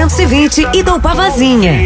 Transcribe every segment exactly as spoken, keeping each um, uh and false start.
Bento Civite e do Pavazinha.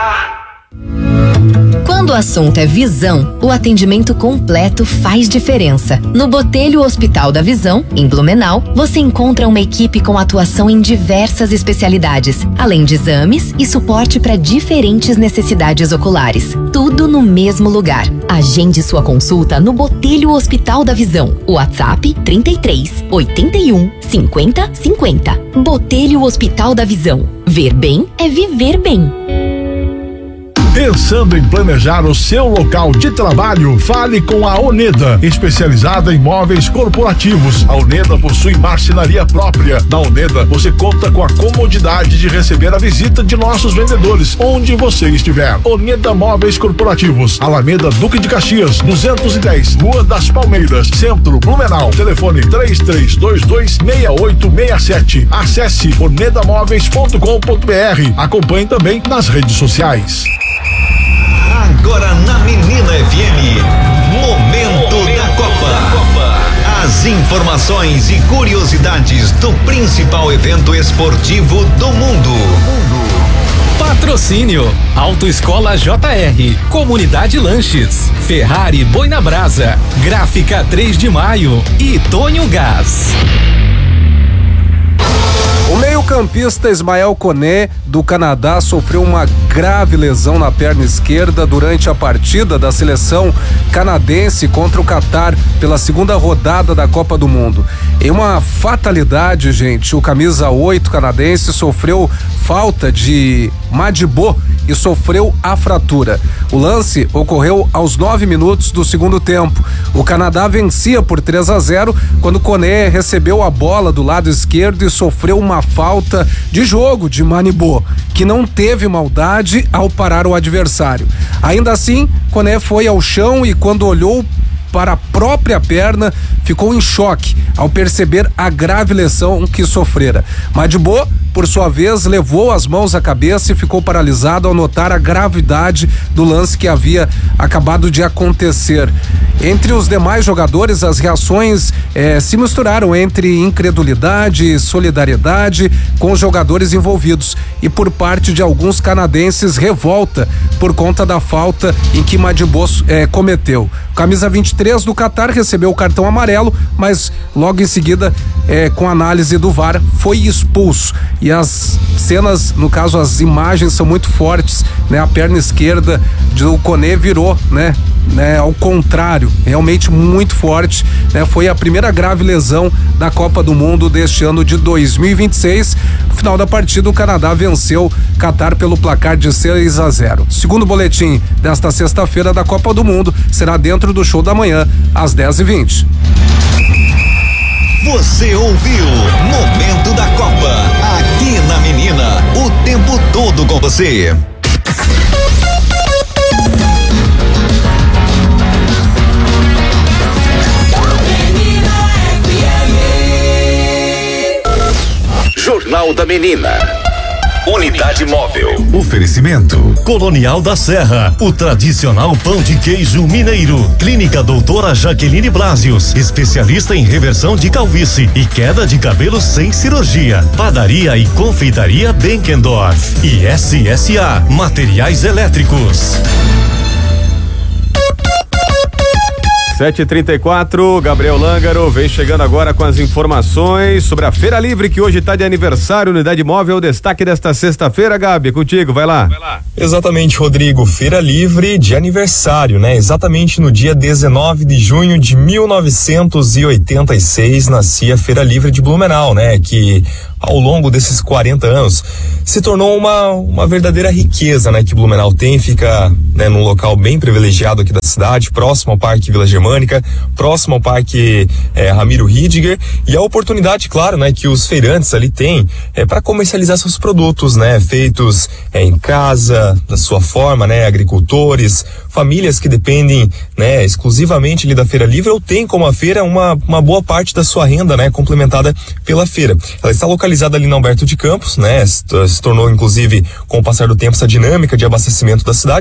Quando o assunto é visão, o atendimento completo faz diferença. No Botelho Hospital da Visão, em Blumenau, você encontra uma equipe com atuação em diversas especialidades, além de exames e suporte para diferentes necessidades oculares. Tudo no mesmo lugar. Agende sua consulta no Botelho Hospital da Visão. WhatsApp trinta e três, oitenta e um, cinquenta, cinquenta. Botelho Hospital da Visão. Ver bem é viver bem. Pensando em planejar o seu local de trabalho? Fale com a Oneda, especializada em móveis corporativos. A Oneda possui marcenaria própria. Na Oneda, você conta com a comodidade de receber a visita de nossos vendedores, onde você estiver. Oneda Móveis Corporativos, Alameda Duque de Caxias, duzentos e dez, Rua das Palmeiras, Centro, Blumenau. Telefone três três dois dois, seis oito seis sete. Acesse oneda móveis ponto com ponto br. Acompanhe também nas redes sociais. Agora na Menina F M, Momento, Momento da, Copa. da Copa. As informações e curiosidades do principal evento esportivo do mundo. Patrocínio: Autoescola J R, Comunidade Lanches, Ferrari Boi na Brasa, Gráfica três de Maio e Tonho Gás. O meio-campista Ismael Koné, do Canadá, sofreu uma grave lesão na perna esquerda durante a partida da seleção canadense contra o Catar pela segunda rodada da Copa do Mundo. Em uma fatalidade, gente, o camisa oito canadense sofreu falta de Madibô e sofreu a fratura. O lance ocorreu aos nove minutos do segundo tempo. O Canadá vencia por três a zero quando Koné recebeu a bola do lado esquerdo e sofreu uma falta de jogo de Madibô, que não teve maldade ao parar o adversário. Ainda assim, Koné foi ao chão e quando olhou para a própria perna, ficou em choque ao perceber a grave lesão que sofrera. Madibô, por sua vez, levou as mãos à cabeça e ficou paralisado ao notar a gravidade do lance que havia acabado de acontecer. Entre os demais jogadores, as reações eh, se misturaram entre incredulidade e solidariedade com os jogadores envolvidos e por parte de alguns canadenses revolta por conta da falta em que Madibô eh, cometeu. Camisa vinte e três do Catar recebeu o cartão amarelo, mas logo em seguida, eh, com análise do V A R, foi expulso. E as cenas, no caso, as imagens são muito fortes, né? A perna esquerda do Koné virou, né? Né, ao contrário, realmente muito forte, né? Foi a primeira grave lesão da Copa do Mundo deste ano de dois mil e vinte e seis. No final da partida, o Canadá venceu Catar pelo placar de seis a zero. Segundo boletim desta sexta-feira da Copa do Mundo será dentro do show da manhã, às dez e vinte. Você ouviu Momento da Copa, aqui na Menina, o tempo todo com você. Jornal da Menina. Unidade Móvel. Oferecimento Colonial da Serra, o tradicional pão de queijo mineiro. Clínica Doutora Jaqueline Blasius, especialista em reversão de calvície e queda de cabelo sem cirurgia. Padaria e confeitaria Benkendorf e S S A Materiais Elétricos. sete e trinta e quatro, Gabriel Lângaro vem chegando agora com as informações sobre a Feira Livre, que hoje está de aniversário. Unidade Móvel, destaque desta sexta-feira. Gabi, contigo, vai lá. vai lá. Exatamente, Rodrigo, Feira Livre de aniversário, né? Exatamente no dia dezenove de junho de mil novecentos e oitenta e seis nascia a Feira Livre de Blumenau, né? Que ao longo desses quarenta anos se tornou uma, uma verdadeira riqueza, né? Que Blumenau tem, fica, né, num local bem privilegiado aqui da cidade, próximo ao Parque Vila Germânica, próximo ao Parque é, Ramiro Ridiger, e a oportunidade, claro, né, que os feirantes ali têm é, para comercializar seus produtos, né, feitos é, em casa, da sua forma, né, agricultores, famílias que dependem, né, exclusivamente ali da Feira Livre, ou tem como a feira uma, uma boa parte da sua renda, né, complementada pela feira. Ela está localizada ali na Alberto de Campos, né, se tornou inclusive com o passar do tempo essa dinâmica de abastecimento da cidade, já que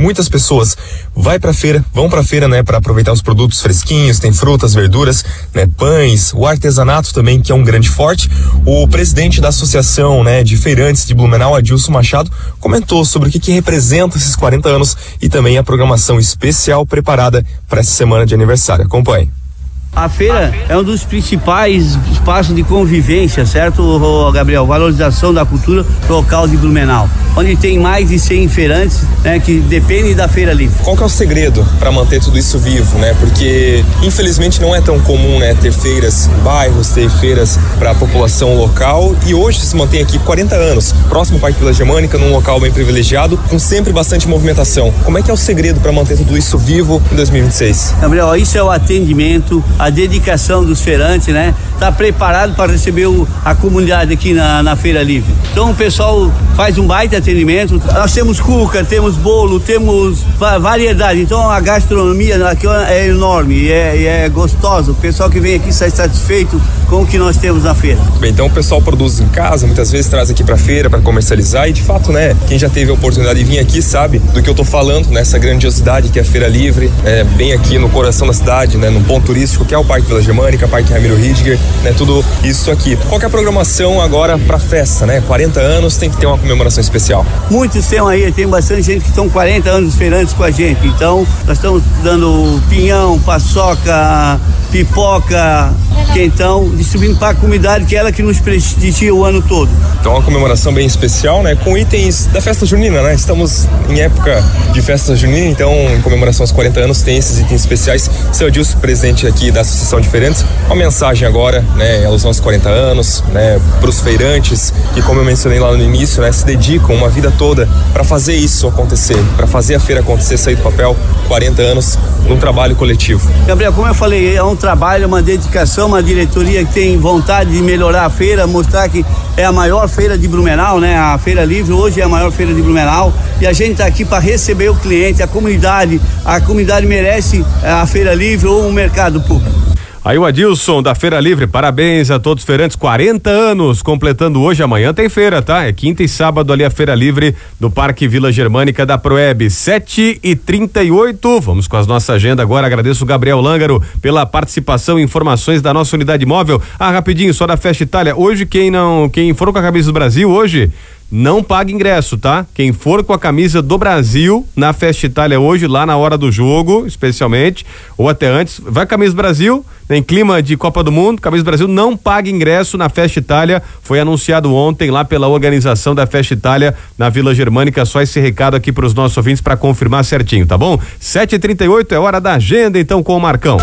muitas pessoas vai pra feira, vão pra feira, né, para aproveitar os produtos fresquinhos, tem frutas, verduras, né, pães, o artesanato também, que é um grande forte. O presidente da Associação, né, de Feirantes de Blumenau, Adilson Machado, comentou sobre o que que representa esses quarenta anos e também a programação especial preparada para essa semana de aniversário. Acompanhe. A feira é um dos principais espaços de convivência, certo, Gabriel? Valorização da cultura local de Blumenau, onde tem mais de cem feirantes, né, que dependem da Feira Livre. Qual que é o segredo para manter tudo isso vivo, né? Porque infelizmente não é tão comum, né, ter feiras em bairros, ter feiras para a população local, e hoje se mantém aqui quarenta anos, próximo ao Parque Vila Germânica, num local bem privilegiado, com sempre bastante movimentação. Como é que é o segredo para manter tudo isso vivo em dois mil e vinte e seis? Gabriel, isso é o atendimento, a dedicação dos feirantes, né? Tá preparado para receber o, a comunidade aqui na, na Feira Livre. Então o pessoal faz um baita atendimento. Nós temos cuca, temos bolo, temos variedade. Então a gastronomia aqui é enorme e é, é gostosa. O pessoal que vem aqui sai satisfeito com o que nós temos na feira. Bem, então o pessoal produz em casa, muitas vezes traz aqui pra feira para comercializar, e de fato, né, quem já teve a oportunidade de vir aqui sabe do que eu tô falando, nessa grandiosidade que é a Feira Livre, é, bem aqui no coração da cidade, né, num ponto turístico que é o Parque Vila Germânica, Parque Ramiro Ridger, né, tudo isso aqui. Qual que é a programação agora pra festa, né? quarenta anos, tem que ter uma comemoração especial. Muitos tem aí, tem bastante gente que estão quarenta anos feirantes com a gente, então nós estamos dando pinhão, paçoca, pipoca, quentão, distribuindo para a comunidade, que é ela que nos prestigia o ano todo. Então uma comemoração bem especial, né, com itens da festa junina, né? Estamos em época de festa junina, então em comemoração aos quarenta anos tem esses itens especiais. Seu Adilson, presidente aqui da Associação de Feirantes, uma mensagem agora, né, em alusão aos quarenta anos, né, para os feirantes que, como eu mencionei lá no início, né, se dedicam uma vida toda para fazer isso acontecer, para fazer a feira acontecer, sair do papel, quarenta anos num trabalho coletivo. Gabriel, como eu falei, é um trabalho, uma dedicação, uma diretoria que tem vontade de melhorar a feira, mostrar que é a maior feira de Blumenau, né? A Feira Livre hoje é a maior feira de Blumenau, e a gente está aqui para receber o cliente, a comunidade, a comunidade merece a Feira Livre ou o mercado público. Aí o Adilson da Feira Livre, parabéns a todos os feirantes, quarenta anos, completando hoje, amanhã tem feira, tá? É quinta e sábado ali a Feira Livre do Parque Vila Germânica da Proeb, sete e trinta e oito, vamos com a nossa agenda agora. Agradeço o Gabriel Lângaro pela participação e informações da nossa unidade móvel. Ah, rapidinho, só da Festa Itália, hoje quem não, quem for com a camisa do Brasil hoje, não paga ingresso, tá? Quem for com a camisa do Brasil na Festa Itália hoje, lá na hora do jogo, especialmente, ou até antes, vai com a camisa do Brasil, em clima de Copa do Mundo, camisa do Brasil não paga ingresso na Festa Itália, foi anunciado ontem lá pela organização da Festa Itália na Vila Germânica, só esse recado aqui para os nossos ouvintes para confirmar certinho, tá bom? sete e trinta e oito é hora da agenda então com o Marcão.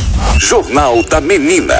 Jornal da Menina.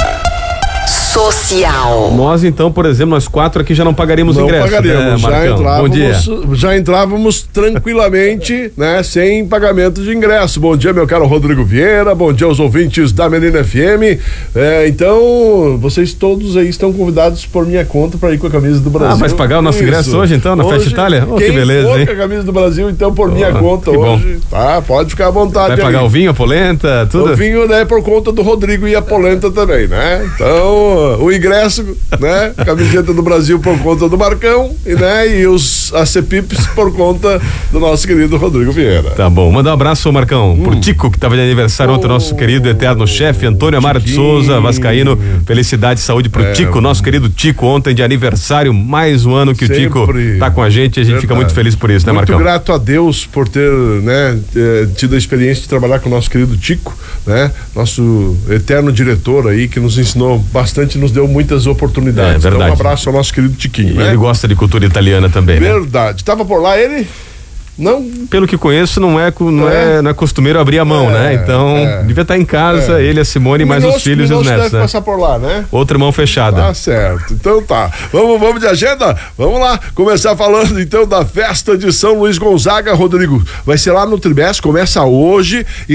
Social. Nós então, por exemplo, nós quatro aqui já não pagaríamos não ingresso, pagaríamos, né, já entrávamos, bom dia. já entrávamos tranquilamente, né, sem pagamento de ingresso. Bom dia, meu caro Rodrigo Vieira, bom dia aos ouvintes da Menina F M. É, então, vocês todos aí estão convidados por minha conta para ir com a camisa do Brasil. Ah, vai pagar o nosso Isso. ingresso hoje então, na hoje, Festa Itália? Oh, que beleza, for hein? com a camisa do Brasil, então, por oh, minha conta hoje, bom. Tá, pode ficar à vontade. Vai pagar aí. o vinho, a polenta, tudo? O vinho, né, por conta do Rodrigo e a polenta também, né? Então, o ingresso, né? Camiseta do Brasil por conta do Marcão e, né? E os A C Pips por conta do nosso querido Rodrigo Vieira. Tá bom, manda um abraço, Marcão, hum. pro Tico, que tava de aniversário oh, ontem, nosso querido eterno chefe Antônio Amaro de Souza, vascaíno. Felicidade e saúde pro é, Tico, nosso querido Tico, ontem de aniversário, mais um ano que o Tico tá com a gente, e a gente verdade. Fica muito feliz por isso, né, Marcão? Muito grato a Deus por ter, né, tido a experiência de trabalhar com o nosso querido Tico, né? Nosso eterno diretor aí, que nos ensinou bastante, nos deu muitas oportunidades. É, verdade. Então, um abraço ao nosso querido Tiquinho, e né? Ele gosta de cultura italiana também, verdade. Né? Tava por lá ele? Não? Pelo que conheço, não é, não é. é, não é costumeiro abrir a mão, é, né? Então, é, devia estar em casa, é. ele, a Simone, mais os filhos e os netos, deve né? passar por lá, né? Outra mão fechada. Tá certo. Então tá. Vamos, vamos de agenda? Vamos lá. Começar falando então da festa de São Luís Gonzaga, Rodrigo. Vai ser lá no Tribes, começa hoje e